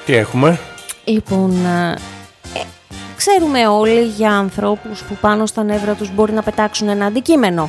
Τι έχουμε? Λοιπόν, ξέρουμε όλοι για ανθρώπους που πάνω στα νεύρα τους μπορεί να πετάξουν ένα αντικείμενο.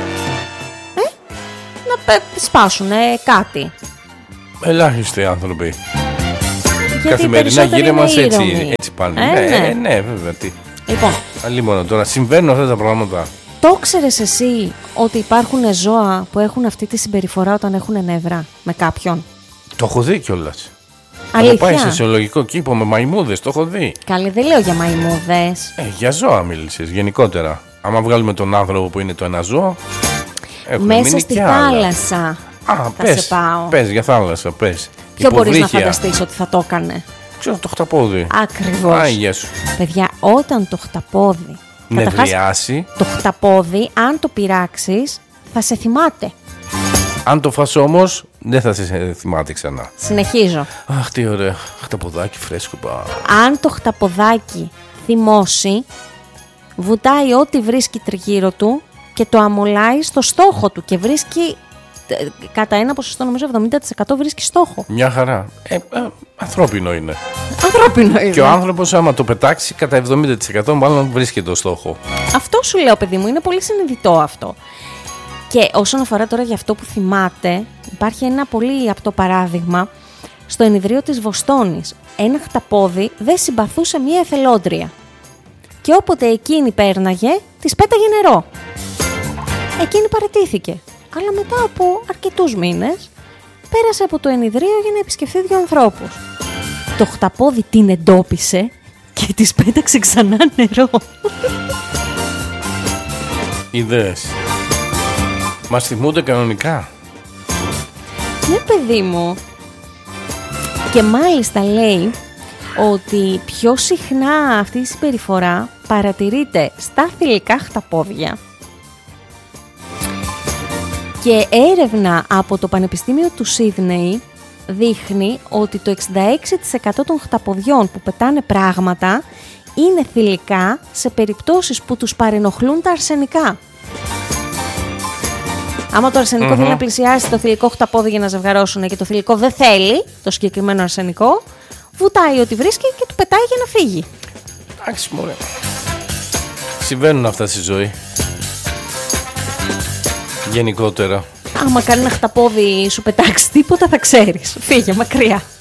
Να σπάσουν κάτι. Ελάχιστοι άνθρωποι. Καθημερινά γύρω μας έτσι πάνε. Ναι, βέβαια. Τι. Λοιπόν, αλλήμον τώρα συμβαίνουν αυτά τα πράγματα. Το ξέρεις εσύ ότι υπάρχουν ζώα που έχουν αυτή τη συμπεριφορά όταν έχουν νεύρα με κάποιον? Το έχω δει κιόλας. Αλήθεια? Έχω πάει σε ζωολογικό κήπο με μαϊμούδες, το έχω δει. Καλή, δεν λέω για μαϊμούδες. Για ζώα μίλησες γενικότερα. Άμα βγάλουμε τον άνθρωπο που είναι το ένα ζώο, μέσα στη θάλασσα θα σε πάω. Πες για θάλασσα, πες. Ποιο μπορείς να φανταστείς ότι θα το έκανε? Ξέρω, το χταπόδι. Ακριβώς. Άγια σου. Παιδιά, όταν το χταπόδι νευριάσει, το χταπόδι, αν το πειράξεις, θα σε θυμάται. Αν το φας όμως, δεν θα σε θυμάται ξανά. Συνεχίζω. Αχ, τι ωραία. Χταποδάκι φρέσκο. Αν το χταποδάκι θυμώσει, βουτάει ό,τι βρίσκει τριγύρω του και το αμολάει στο στόχο του και βρίσκει κατά ένα ποσοστό, νομίζω 70% βρίσκει στόχο. Μια χαρά. Ανθρώπινο είναι. Ανθρώπινο είναι. Και ο άνθρωπος άμα το πετάξει κατά 70% μάλλον βρίσκει το στόχο. Αυτό σου λέω, παιδί μου, είναι πολύ συνειδητό αυτό. Και όσον αφορά τώρα για αυτό που θυμάται, υπάρχει ένα πολύ απτό παράδειγμα στο ενιδρίο της Βοστόνης. Ένα χταπόδι δεν συμπαθούσε μία εθελόντρια. Και όποτε εκείνη πέρναγε, της πέταγε νερό. Εκείνη παραιτήθηκε. Αλλά μετά από αρκετούς μήνες, πέρασε από το ενιδρίο για να επισκεφθεί δύο ανθρώπους. Το χταπόδι την εντόπισε και της πέταξε ξανά νερό. Ιδέες. Μας θυμούνται κανονικά. Ναι, παιδί μου. Και μάλιστα λέει ότι πιο συχνά αυτή η συμπεριφορά παρατηρείται στα θηλυκά χταπόδια. Και έρευνα από το Πανεπιστήμιο του Σίδνεϊ δείχνει ότι το 66% των χταποδιών που πετάνε πράγματα είναι θηλυκά σε περιπτώσεις που τους παρενοχλούν τα αρσενικά. Άμα το αρσενικό θέλει να πλησιάσει το θηλυκό χταπόδι για να ζευγαρώσουν και το θηλυκό δεν θέλει το συγκεκριμένο αρσενικό, βουτάει ό,τι βρίσκει και του πετάει για να φύγει. Εντάξει, μωρέ. Συμβαίνουν αυτά στη ζωή. Γενικότερα. Άμα κάνει ένα χταπόδι σου πετάξει τίποτα θα ξέρεις. Φύγε μακριά.